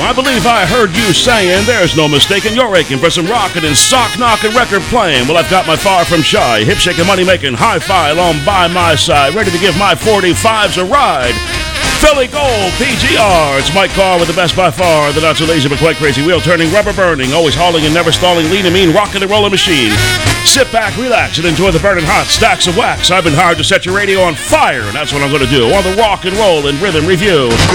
I believe I heard you saying there's no mistaking you're aching for some rockin' and sock-knocking record playing. Well, I've got my far from shy, hip-shaking, money-making, hi-fi along by my side, ready to give my 45s a ride. Philly Gold, PGR. It's Mike Carr with the best by far, the not so lazy but quite crazy, wheel-turning, rubber-burning, always hauling and never stalling, lean and mean, rockin' and rollin' machine. Sit back, relax, and enjoy the burning hot stacks of wax. I've been hired to set your radio on fire, and that's what I'm going to do on the Rock and Roll and Rhythm Review.